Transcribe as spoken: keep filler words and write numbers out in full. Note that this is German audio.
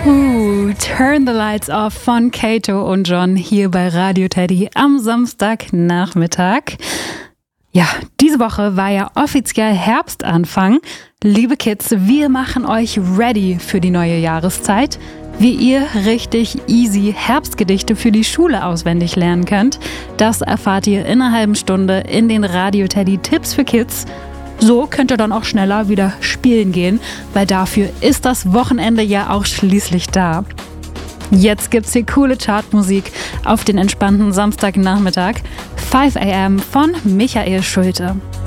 Uh, Turn the Lights Off von Kato und John hier bei Radio Teddy am Samstagnachmittag. Ja, diese Woche war ja offiziell Herbstanfang. Liebe Kids, wir machen euch ready für die neue Jahreszeit. Wie ihr richtig easy Herbstgedichte für die Schule auswendig lernen könnt, das erfahrt ihr in einer halben Stunde in den Radio Teddy Tipps für Kids. So könnt ihr dann auch schneller wieder spielen gehen, weil dafür ist das Wochenende ja auch schließlich da. Jetzt gibt's hier coole Chartmusik auf den entspannten Samstagnachmittag. five a.m. von Michael Schulte.